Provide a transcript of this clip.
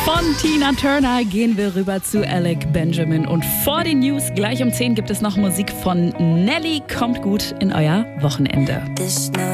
Von Tina Turner gehen wir rüber zu Alec Benjamin. Und vor den News, gleich um 10 gibt es noch Musik von Nelly. Kommt gut in euer Wochenende.